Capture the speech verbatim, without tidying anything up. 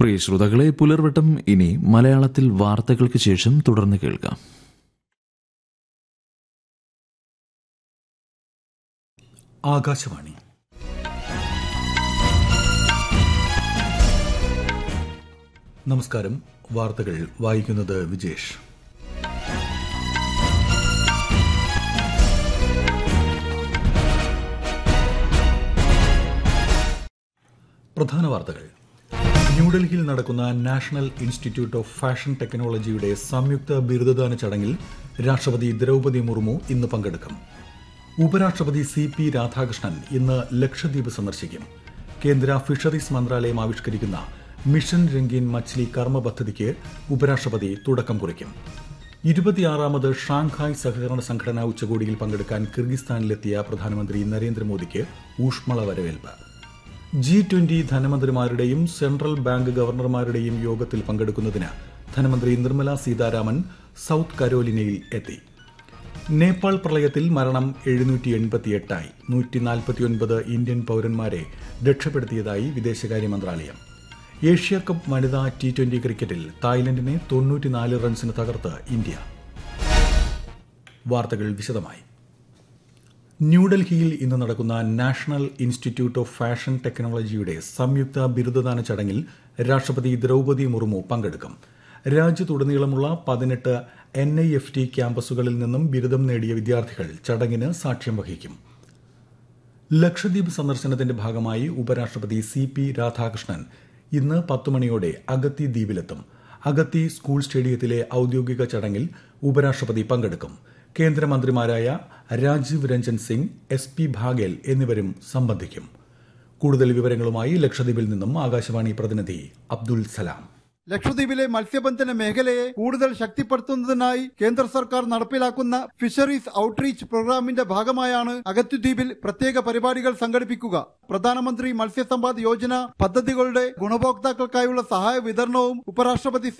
പ്രിയ ശ്രോതാക്കളെ, പുലർവട്ടം ഇനി മലയാളത്തിൽ വാർത്തകൾക്ക് ശേഷം തുടർന്ന് കേൾക്കാം. ആകാശവാണി. നമസ്കാരം. വാർത്തകൾ വായിക്കുന്നത് വിജേഷ്. പ്രധാന വാർത്തകൾ. ന്യൂഡൽഹിയിൽ നടക്കുന്ന നാഷണൽ ഇൻസ്റ്റിറ്റ്യൂട്ട് ഓഫ് ഫാഷൻ ടെക്നോളജിയുടെ സംയുക്ത ബിരുദദാന ചടങ്ങിൽ രാഷ്ട്രപതി ദ്രൌപദി മുർമു ഇന്ന് പങ്കെടുക്കും. ഉപരാഷ്ട്രപതി സി പി രാധാകൃഷ്ണൻ ഇന്ന് ലക്ഷദ്വീപ് സന്ദർശിക്കും. കേന്ദ്ര ഫിഷറീസ് മന്ത്രാലയം ആവിഷ്കരിക്കുന്ന മിഷൻ രംഗീൻ മച്ച്ലി കർമ്മ പദ്ധതിക്ക് ഉപരാഷ്ട്രപതി തുടക്കം കുറിക്കും. ഇരുപത്തിയാറാമത് ഷാങ്ഹായ് സഹകരണ സംഘടനാ ഉച്ചകോടിയിൽ പങ്കെടുക്കാൻ കിർഗിസ്ഥാനിലെത്തിയ പ്രധാനമന്ത്രി നരേന്ദ്രമോദിക്ക് ഊഷ്മള വരവേൽപ്പ്. ജി ട്വന്റി ധനമന്ത്രിമാരുടെയും സെൻട്രൽ ബാങ്ക് ഗവർണർമാരുടെയും യോഗത്തിൽ പങ്കെടുക്കുന്നതിന് ധനമന്ത്രി നിർമ്മല സീതാരാമൻ സൌത്ത് കരോലിനയിൽ എത്തി. നേപ്പാൾ പ്രളയത്തിൽ മരണം എഴുന്നൂറ്റി എൺപത്തിയെട്ടായി. നൂറ്റി നാൽപ്പത്തിയൊൻപത് ഇന്ത്യൻ പൌരന്മാരെ രക്ഷപ്പെടുത്തിയതായി വിദേശകാര്യ മന്ത്രാലയം. ഏഷ്യ കപ്പ് വനിതാ ടി ട്വന്റി ക്രിക്കറ്റിൽ തായ്ലൻഡിനെ തൊണ്ണൂറ്റിനാല് റൺസിന് തകർത്ത് ഇന്ത്യ. വാർത്തകൾ വിശദമായി. ന്യൂഡൽഹിയിൽ ഇന്ന് നടക്കുന്ന നാഷണൽ ഇൻസ്റ്റിറ്റ്യൂട്ട് ഓഫ് ഫാഷൻ ടെക്നോളജിയുടെ സംയുക്ത ബിരുദദാന ചടങ്ങിൽ രാഷ്ട്രപതി ദ്രൌപദി മുർമു പങ്കെടുക്കും. രാജ്യത്തുടനീളമുള്ള പതിനെട്ട് എൻ ഐ എഫ് ടി ക്യാമ്പസുകളിൽ നിന്നും ബിരുദം നേടിയ വിദ്യാർത്ഥികൾ ചടങ്ങിന് സാക്ഷ്യം വഹിക്കും. ലക്ഷദ്വീപ് സന്ദർശനത്തിന്റെ ഭാഗമായി ഉപരാഷ്ട്രപതി സി പി രാധാകൃഷ്ണൻ ഇന്ന് പത്ത് മണിയോടെ അഗത്തി ദ്വീപിലെത്തും. അഗത്തി സ്കൂൾ സ്റ്റേഡിയത്തിലെ ഔദ്യോഗിക ചടങ്ങിൽ ഉപരാഷ്ട്രപതി പങ്കെടുക്കും. കേന്ദ്രമന്ത്രിമാരായ രാജീവ് രഞ്ജൻ സിംഗ്, എസ് പി ഭാഗേൽ എന്നിവരും സംബന്ധിക്കും. കൂടുതൽ വിവരങ്ങളുമായി ലക്ഷദ്വീപിൽ നിന്നും ആകാശവാണി പ്രതിനിധി അബ്ദുൽ സലാം. ലക്ഷദ്വീപിലെ മത്സ്യബന്ധന മേഖലയെ കൂടുതൽ ശക്തിപ്പെടുത്തുന്നതിനായി കേന്ദ്ര സർക്കാർ നടപ്പിലാക്കുന്ന ഫിഷറീസ് ഔട്ട്റീച്ച് പ്രോഗ്രാമിന്റെ ഭാഗമായാണ് അഗത്തിദ്വീപിൽ പ്രത്യേക പരിപാടികൾ സംഘടിപ്പിക്കുക. പ്രധാനമന്ത്രി മത്സ്യസമ്പാദ് യോജന പദ്ധതികളുടെ ഗുണഭോക്താക്കൾക്കായുള്ള സഹായ വിതരണവും ഉപരാഷ്ട്രപതി